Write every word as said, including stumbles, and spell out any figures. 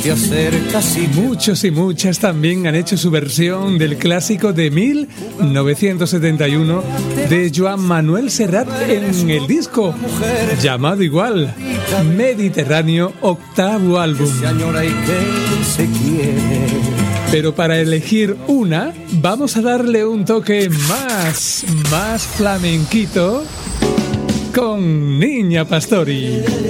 te acercas y muchos y muchas también han hecho su versión del clásico de mil novecientos setenta y uno de Joan Manuel Serrat en el disco llamado igual, Mediterráneo, octavo álbum. Pero para elegir una, vamos a darle un toque más, más flamenquito con Niña Pastori.